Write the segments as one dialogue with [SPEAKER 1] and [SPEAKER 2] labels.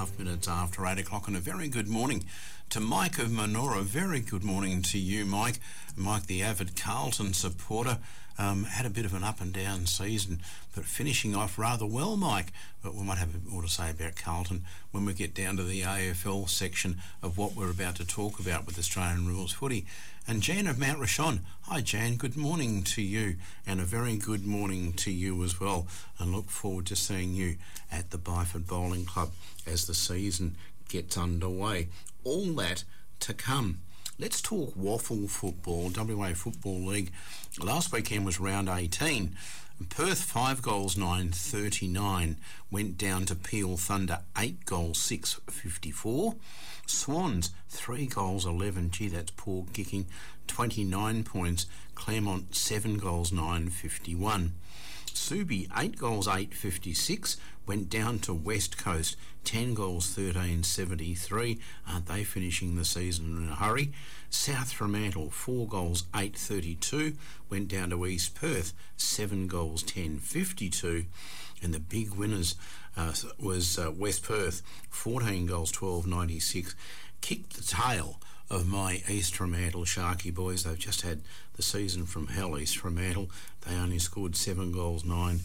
[SPEAKER 1] 12 minutes after 8 o'clock, and a very good morning to Mike of Monora. Very good morning to you, Mike. Mike, the avid Carlton supporter, had a bit of an up and down season, but finishing off rather well, Mike. But we might have a bit more to say about Carlton when we get down to the AFL section of what we're about to talk about with Australian rules footy. And Jan of Mount Rochon. Hi, Jan. Good morning to you, and a very good morning to you as well. And look forward to seeing you at the Byford Bowling Club as the season gets underway. All that to come. Let's talk waffle football, WA Football League. Last weekend was round 18. Perth 5 goals 9-39 went down to Peel Thunder 8 goals 6-54. Swans 3 goals 11. Gee, that's poor kicking. 29 points. Claremont 7 goals 9-51. Subi 8 goals 8-56 went down to West Coast 10 goals 13-73. Aren't they finishing the season in a hurry? South Fremantle 4 goals 8-32 went down to East Perth 7 goals 10-52. And the big winners was West Perth 14 goals 12-96. Kicked the tail of my East Fremantle Sharky boys. They've just had the season from hell, East Fremantle. They only scored 7 goals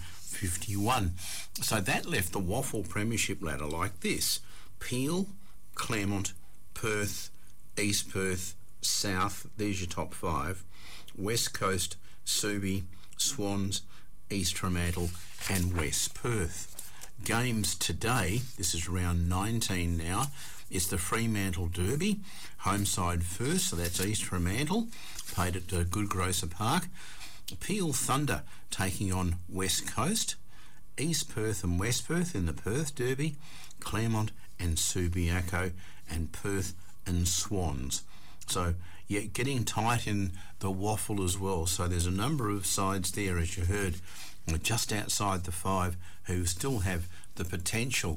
[SPEAKER 1] 9-51. So that left the Waffle Premiership ladder like this: Peel, Claremont, Perth, East Perth, South, there's your top 5, West Coast, Subi, Swans, East Fremantle and West Perth. Games today, this is round 19 now. It's the Fremantle Derby, home side first, so that's East Fremantle, played at Good Grocer Park. Peel Thunder taking on West Coast, East Perth and West Perth in the Perth Derby, Claremont and Subiaco, and Perth and Swans. So, yeah, getting tight in the waffle as well. So there's a number of sides there, as you heard, just outside the 5, who still have the potential